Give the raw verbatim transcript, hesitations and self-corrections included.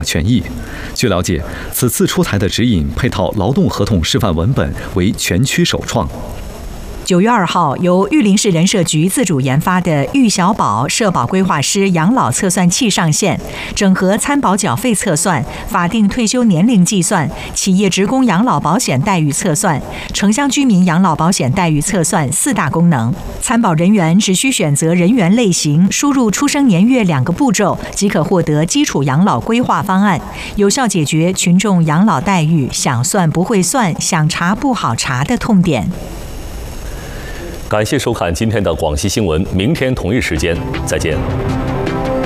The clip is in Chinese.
权益。据了解，此次出台的指引配套劳动合同示范文本为全区首创。 九月二号，由玉林市人社局自主研发的玉小保社保规划师养老测算器上线，整合参保缴费测算、法定退休年龄计算、企业职工养老保险待遇测算、城乡居民养老保险待遇测算四大功能。参保人员只需选择人员类型，输入出生年月两个步骤，即可获得基础养老规划方案，有效解决群众养老待遇想算不会算、想查不好查的痛点。 感谢收看今天的广西新闻，明天同一时间再见。